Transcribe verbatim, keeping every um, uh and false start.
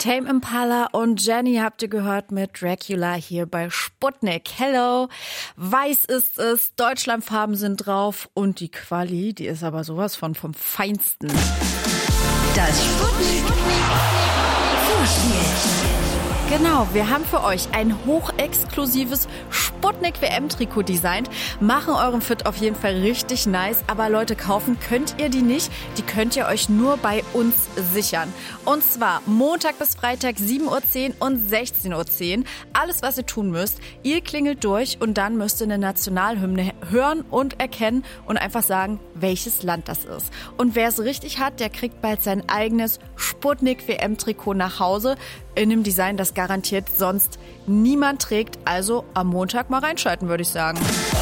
Tame Impala und Jenny habt ihr gehört mit Dracula hier bei Sputnik. Hello, weiß ist es, Deutschlandfarben sind drauf und die Quali, die ist aber sowas von vom Feinsten. Das Sputnik Vorspiel. Genau, wir haben für euch ein hochexklusives Sputnik-W M-Trikot designt. Machen euren Fit auf jeden Fall richtig nice. Aber Leute, kaufen könnt ihr die nicht. Die könnt ihr euch nur bei uns sichern. Und zwar Montag bis Freitag sieben Uhr zehn und sechzehn Uhr zehn. Alles, was ihr tun müsst, ihr klingelt durch und dann müsst ihr eine Nationalhymne hören und erkennen und einfach sagen, welches Land das ist. Und wer es richtig hat, der kriegt bald sein eigenes Sputnik-W M-Trikot nach Hause. In einem Design, das garantiert sonst niemand trägt. Also am Montag mal reinschalten, würde ich sagen.